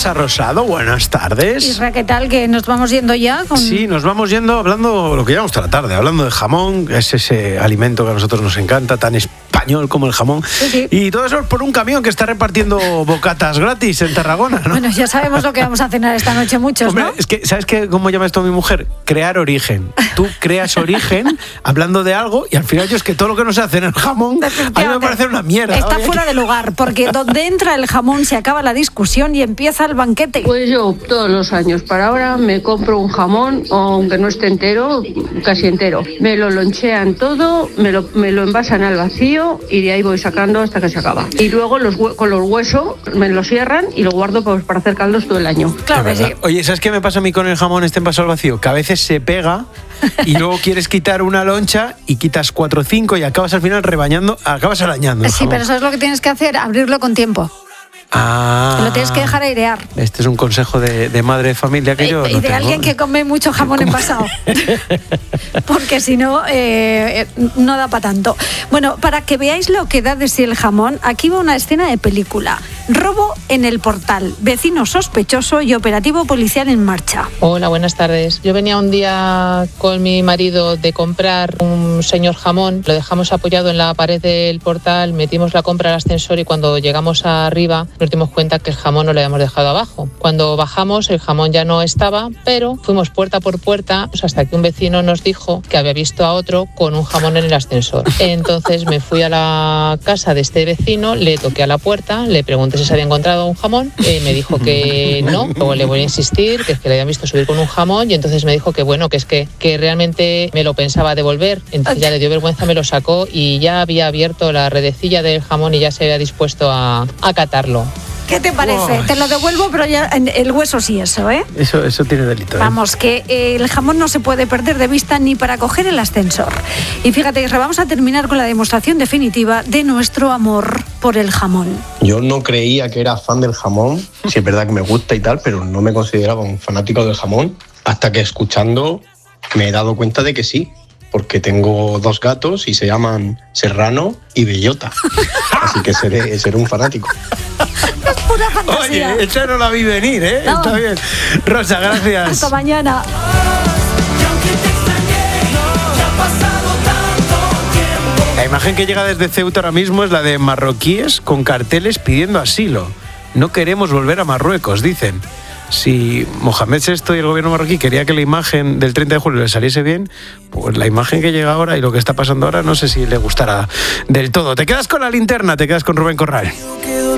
Rosa Rosado, buenas tardes. Isra, ¿qué tal? Que nos vamos yendo ya. Sí, nos vamos yendo hablando lo que llevamos toda la tarde, hablando de jamón, que es ese alimento que a nosotros nos encanta, tan español como el jamón. Sí. Y todo eso es por un camión que está repartiendo bocatas gratis en Tarragona, ¿no? Bueno, ya sabemos lo que vamos a cenar esta noche muchos, Hombre, ¿no? es que, ¿sabes cómo llama esto a mi mujer? Crear origen. Tú creas origen hablando de algo y al final yo es que todo lo que nos hacen el jamón a mí me parece una mierda. Está Oye, fuera de lugar, porque donde entra el jamón se acaba la discusión y empieza el banquete. Pues yo todos los años para ahora me compro un jamón, aunque no esté entero, casi entero. Me lo lonchean todo, me lo envasan al vacío y de ahí voy sacando hasta que se acaba. Y luego con los huesos me lo cierran y lo guardo para hacer caldos todo el año. Claro que sí. Oye, ¿sabes qué me pasa a mí con el jamón envasado al vacío? Que a veces se pega y luego quieres quitar una loncha y quitas 4 o 5 y acabas al final rebañando, acabas arañando el Sí, jamón. pero ¿sabes lo que tienes que hacer? Abrirlo con tiempo. Lo tienes que dejar airear. Este es un consejo de madre de familia que yo no Y de tengo. alguien que come mucho jamón envasado. Porque si no, no da para tanto. Bueno, para que veáis lo que da de sí el jamón, aquí va una escena de película. Robo en el Portal, vecino sospechoso y operativo policial en marcha. Hola, buenas tardes. Yo venía un día con mi marido de comprar un señor jamón, lo dejamos apoyado en la pared del portal, metimos la compra al ascensor y cuando llegamos arriba nos dimos cuenta que el jamón no lo habíamos dejado abajo. Cuando bajamos el jamón ya no estaba, pero fuimos puerta por puerta hasta que un vecino nos dijo que había visto a otro con un jamón en el ascensor. Entonces me fui a la casa de este vecino, le toqué a la puerta, le pregunté si se había encontrado un jamón, me dijo que no, luego le voy a insistir, que es que le habían visto subir con un jamón y entonces me dijo que bueno, que es que realmente me lo pensaba devolver. Entonces ya le dio vergüenza, me lo sacó y ya había abierto la redecilla del jamón y ya se había dispuesto a catarlo. ¿Qué te parece? Wow. Te lo devuelvo, pero ya el hueso sí, eso, ¿eh? Eso tiene delito, ¿eh? Vamos, que el jamón no se puede perder de vista ni para coger el ascensor. Y fíjate, Isra, vamos a terminar con la demostración definitiva de nuestro amor por el jamón. Yo no creía que era fan del jamón, sí es verdad que me gusta y tal, pero no me consideraba un fanático del jamón, hasta que escuchando me he dado cuenta de que sí, porque tengo 2 gatos y se llaman Serrano y Bellota, así que seré un fanático. Es pura fantasía. Oye, esa no la vi venir, ¿eh? No. Está bien. Rosa, gracias. Hasta mañana. La imagen que llega desde Ceuta ahora mismo es la de marroquíes con carteles pidiendo asilo. No queremos volver a Marruecos, dicen. Si Mohamed VI y el gobierno marroquí quería que la imagen del 30 de julio le saliese bien, pues la imagen que llega ahora y lo que está pasando ahora no sé si le gustará del todo. Te quedas con la linterna, te quedas con Rubén Corral.